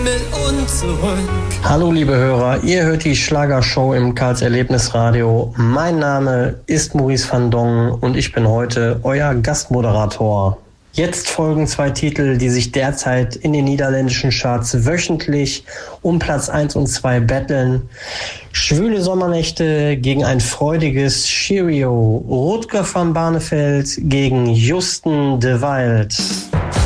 Himmel und zurück. Hallo liebe Hörer, ihr hört die Schlagershow im Karls Erlebnisradio. Mein Name ist Maurice van Dongen und ich bin heute euer Gastmoderator. Jetzt folgen 2 Titel, die sich derzeit in den niederländischen Charts wöchentlich um Platz 1 und 2 betteln. Schwüle Sommernächte gegen ein freudiges Cheerio. Rutger van Barneveld gegen Justin de Wild.